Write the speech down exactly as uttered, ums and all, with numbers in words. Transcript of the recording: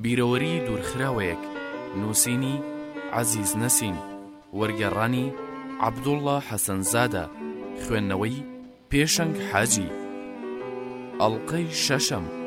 بیرەوەری دوورخراوەیەک، نووسینی عەزیز نەسین، وەرگێڕانی عەبدوڵڵا حەسەنزادە، خوێندنەوەی پێشەنگ حاجی. ئەڵقەی شەشەم.